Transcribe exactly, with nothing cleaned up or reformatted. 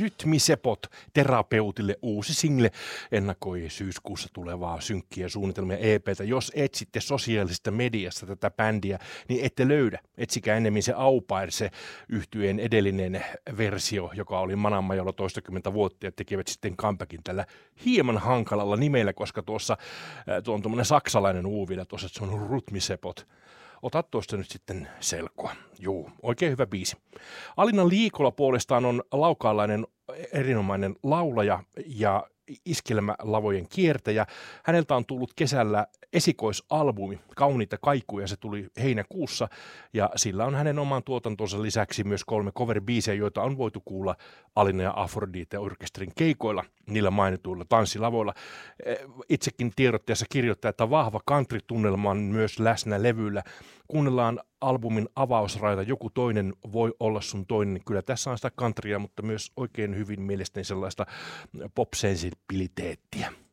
Rytmisepot terapeutille uusi single ennakoi syyskuussa tulevaa synkkiä suunnitelmia E P:tä. Jos etsitte sosiaalisesta mediasta tätä bändiä, niin ette löydä. Etsikää ennemmin se Au Pair, se yhtyeen edellinen versio, joka oli Mananmajolla toistakymmentä vuotta ja tekevät sitten comebackin tällä hieman hankalalla nimellä, koska tuossa tuo on tuommoinen saksalainen U vielä tuossa, että se on Rytmisepot. Ota tuosta nyt sitten selkoa. Juu, oikein hyvä biisi. Alina Liikola puolestaan on laukaalainen erinomainen laulaja ja iskelmälavojen kiertäjä. Häneltä on tullut kesällä esikoisalbumi, Kauniita kaikuja, se tuli heinäkuussa, ja sillä on hänen oman tuotantonsa lisäksi myös kolme cover-biisejä, joita on voitu kuulla Alina ja Afrodite-orkesterin keikoilla, niillä mainituilla tanssilavoilla. Itsekin tiedotteessa kirjoittaa, että vahva country-tunnelma on myös läsnä levyllä. Kuunnellaan albumin avausraita Joku toinen voi olla sun toinen. Kyllä tässä on sitä countrya, mutta myös oikein hyvin mielestäni sellaista pop-sensibiliteettiä.